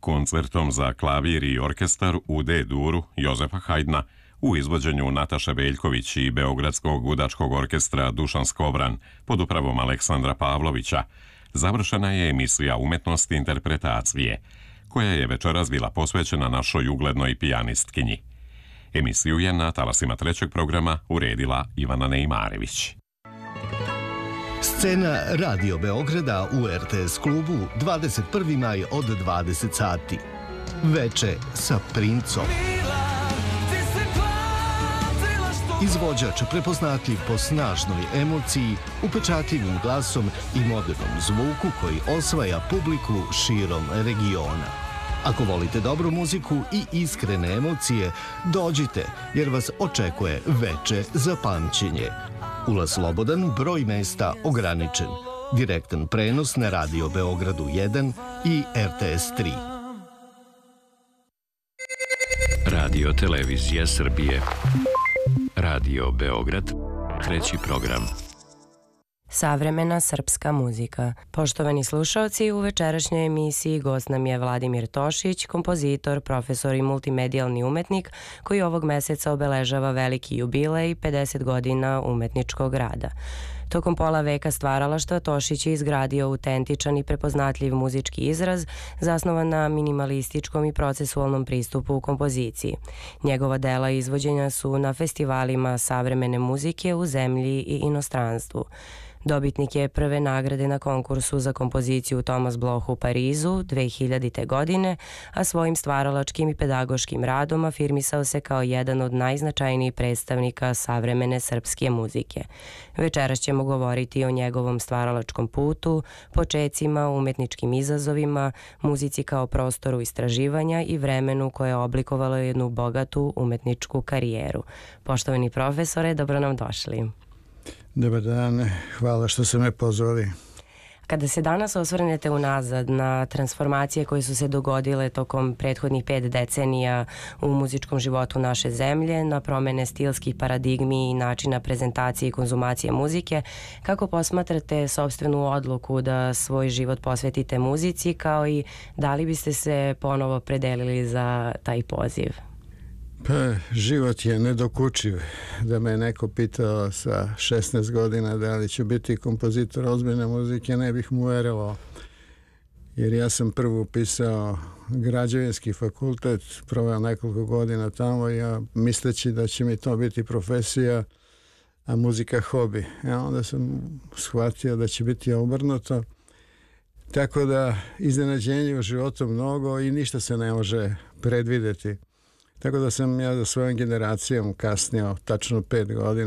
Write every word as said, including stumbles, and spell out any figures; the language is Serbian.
koncertom za klavir i orkestar u D-duru Jozefa Hajdna u izvođenju Nataše Veljković i Beogradskog gudačkog orkestra Dušan Skovran pod upravom Aleksandra Pavlovića završena je emisija Umetnosti interpretacije, koja je večeras bila posvećena našoj uglednoj pijanistkinji. Emisiju je na talasima trećeg programa uredila Ivana Neimarević. Scena Radio Beograda u R T S klubu dvadeset prvi maj od dvadeset sati. Veče sa Princom. Izvođač prepoznatljiv po snažnoj emociji, upečatljivim glasom i modernom zvuku koji osvaja publiku širom regiona. Ako volite dobru muziku i iskrene emocije, dođite jer vas očekuje veče za pamćenje. Ulaz slobodan, broj mesta ograničen. Direktan prenos na Radio Beogradu jedan i R T S tri. Radio Televizija Srbije. Radio Beograd, treći program. Savremena srpska muzika. Poštovani slušalci, u večerašnjoj emisiji gost nam je Vladimir Tošić, kompozitor, profesor i multimedijalni umetnik koji ovog meseca obeležava veliki jubilej, pedeset godina umetničkog rada. Tokom pola veka stvaralaštva Tošić je izgradio autentičan i prepoznatljiv muzički izraz zasnovan na minimalističkom i procesualnom pristupu u kompoziciji. Njegova dela izvođenja su na festivalima savremene muzike u zemlji i inostranstvu. Dobitnik je prve nagrade na konkursu za kompoziciju Thomas Bloch u Parizu dve hiljadite. godine, a svojim stvaralačkim i pedagoškim radom afirmisao se kao jedan od najznačajnijih predstavnika savremene srpske muzike. Večeras ćemo govoriti o njegovom stvaralačkom putu, počecima, umetničkim izazovima, muzici kao prostoru istraživanja i vremenu koje je oblikovalo jednu bogatu umetničku karijeru. Poštovani profesore, dobro nam došli. Dobar dan, hvala što ste me pozvali. Kada se danas osvrnete unazad na transformacije koje su se dogodile tokom prethodnih pet decenija u muzičkom životu naše zemlje, na promene stilskih paradigmi i načina prezentacije i konzumacije muzike, kako posmatrate sopstvenu odluku da svoj život posvetite muzici, kao i da li biste se ponovo predelili za taj poziv? Pa, život je nedokučiv. Da me neko pitao sa šesnaest godina da li ću biti kompozitor ozbiljne muzike, ne bih mu verovao. Jer ja sam prvo upisao građevinski fakultet, proveo nekoliko godina tamo, ja misleći da će mi to biti profesija, a muzika hobi. Ja onda sam shvatio da će biti obrnuto. Tako da iznenađenje u životu mnogo i ništa se ne može predvideti. Tako da sam ja za svojom generacijom kasnio tačno pet godina